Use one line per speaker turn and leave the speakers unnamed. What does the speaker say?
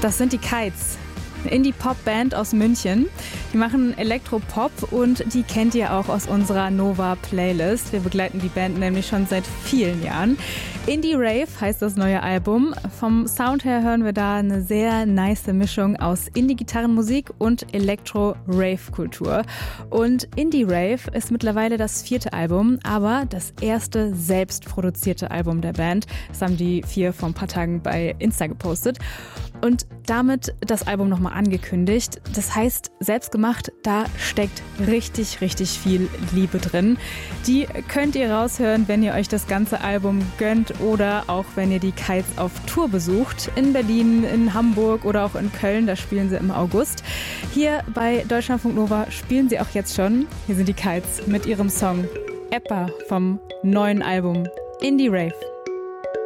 Das sind die Kites. Eine Indie-Pop-Band aus München. Die machen Elektropop und die kennt ihr auch aus unserer Nova-Playlist. Wir begleiten die Band nämlich schon seit vielen Jahren. Indie Rave heißt das neue Album. Vom Sound her hören wir da eine sehr nice Mischung aus Indie-Gitarrenmusik und Elektro-Rave-Kultur. Und Indie Rave ist mittlerweile das 4. Album, aber das erste selbst produzierte Album der Band. Das haben die 4 vor ein paar Tagen bei Insta gepostet. Und damit das Album nochmal angekündigt. Das heißt, selbst gemacht, da steckt richtig, richtig viel Liebe drin. Die könnt ihr raushören, wenn ihr euch das ganze Album gönnt oder auch wenn ihr die Kites auf Tour besucht. In Berlin, in Hamburg oder auch in Köln, da spielen sie im August. Hier bei Deutschlandfunk Nova spielen sie auch jetzt schon. Hier sind die Kites mit ihrem Song Eppa vom neuen Album Indie Rave.